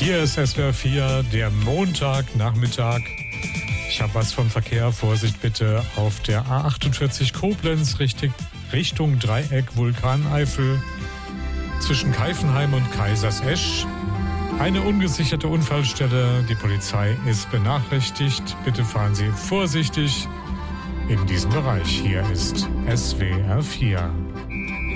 Hier ist SWR 4, der Montagnachmittag. Ich habe was vom Verkehr. Vorsicht bitte auf der A48 Koblenz Richtung Dreieck Vulkaneifel zwischen Keifenheim und Kaisersesch. Eine ungesicherte Unfallstelle. Die Polizei ist benachrichtigt. Bitte fahren Sie vorsichtig in diesem Bereich. Hier ist SWR 4.